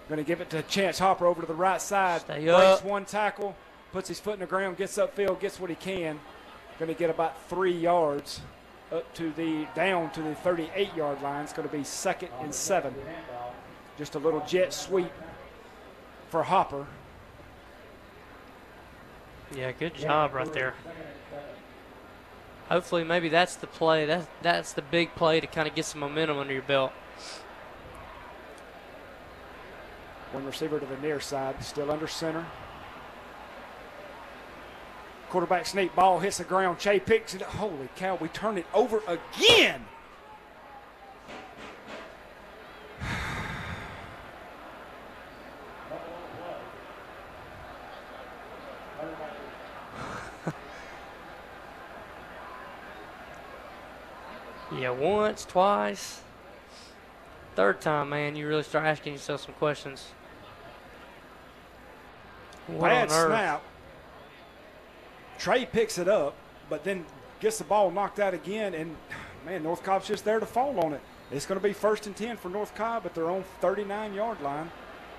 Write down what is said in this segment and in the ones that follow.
Going to give it to Chance Hopper over to the right side. Stay Breaks up. one tackle, puts his foot in the ground, gets upfield, gets what he can. Going to get about 3 yards down to the 38-yard line. It's going to be 2nd and 7. Just a little jet sweep for Hopper. Yeah, good job right there. Hopefully maybe that's the play. That's the big play to kind of get some momentum under your belt. One receiver to the near side, still under center. Quarterback sneak, ball hits the ground. Che picks it. Holy cow, we turn it over again. Yeah, once, twice. Third time, man, you really start asking yourself some questions. What Bad on earth? snap. Trey picks it up, but then gets the ball knocked out again, and, man, North Cobb's just there to fall on it. It's going to be 1st and 10 for North Cobb at their own 39-yard line.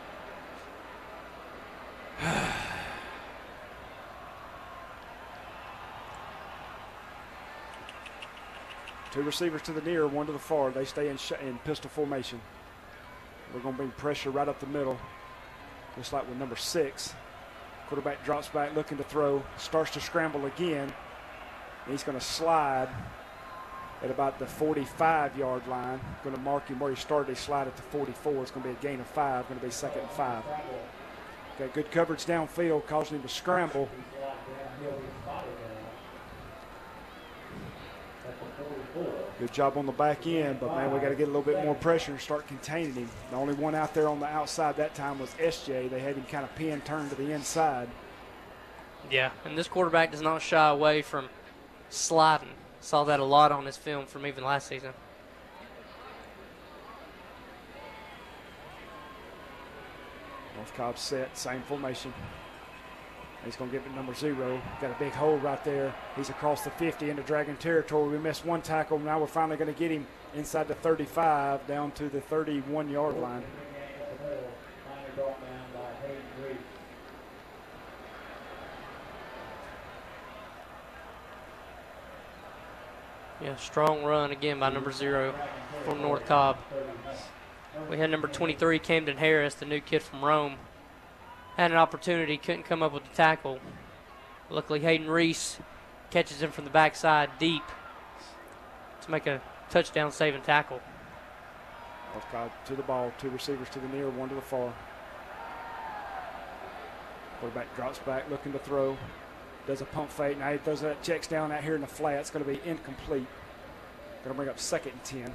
Two receivers to the near, one to the far. They stay in pistol formation. We're going to bring pressure right up the middle, just like with number 6. Quarterback drops back looking to throw, starts to scramble again. He's going to slide at about the 45-yard line. Going to mark him where he started his slide at the 44. It's going to be a gain of 5, going to be 2nd and 5. Got good coverage downfield, causing him to scramble. Good job on the back end, but, man, we got to get a little bit more pressure and start containing him. The only one out there on the outside that time was SJ. They had him kind of pinned, turned to the inside. Yeah, and this quarterback does not shy away from sliding. Saw that a lot on his film from even last season. North Cobb set, same formation. He's going to give it number 0. Got a big hole right there. He's across the 50 into Dragon territory. We missed one tackle. Now we're finally going to get him inside the 35 down to the 31-yard line. Yeah, strong run again by number 0 from North Cobb. We had number 23, Camden Harris, the new kid from Rome. Had an opportunity, couldn't come up with the tackle. Luckily, Hayden Reese catches him from the backside deep to make a touchdown-saving tackle. North Cobb to the ball, 2 receivers to the near, 1 to the far. Quarterback drops back, looking to throw. Does a pump fake. Now he throws that, checks down out here in the flat. It's going to be incomplete. Going to bring up 2nd and 10.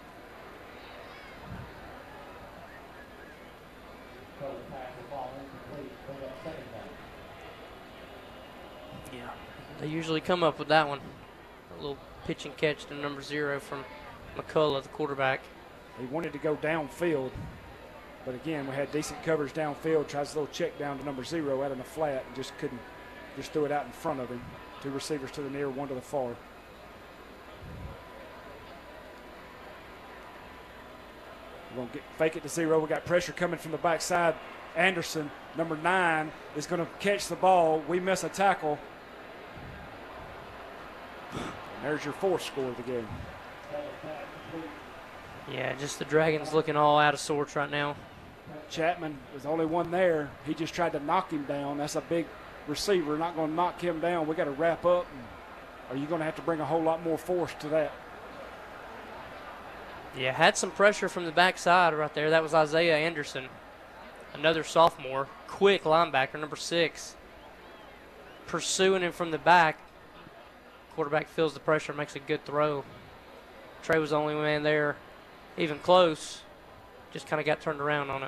Yeah, they usually come up with that one. A little pitch and catch to number 0 from McCullough, the quarterback. He wanted to go downfield, but again, we had decent coverage downfield. Tries a little check down to number 0 out in the flat and just couldn't. Just threw it out in front of him. 2 receivers to the near, 1 to the far. We're going to fake it to 0. We got pressure coming from the backside. Anderson, number 9, is going to catch the ball. We miss a tackle. And there's your 4th score of the game. Yeah, just the Dragons looking all out of sorts right now. Chapman was the only one there. He just tried to knock him down. That's a big receiver, not going to knock him down. We got to wrap up. Or you're going to have to bring a whole lot more force to that. Yeah, had some pressure from the backside right there. That was Isaiah Anderson, another sophomore, quick linebacker, number 6. Pursuing him from the back. Quarterback feels the pressure, makes a good throw. Trey was the only man there, even close. Just kind of got turned around on it.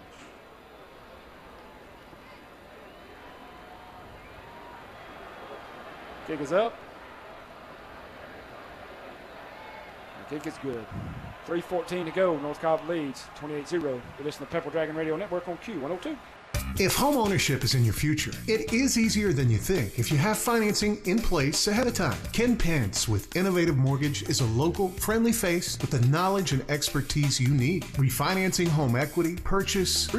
Kick is up. The kick is good. 3:14 to go. North Cobb leads 28-0. You listen to Pepper Dragon Radio Network on Q102. If home ownership is in your future, it is easier than you think if you have financing in place ahead of time. Ken Pence with Innovative Mortgage is a local, friendly face with the knowledge and expertise you need. Refinancing home equity, purchase,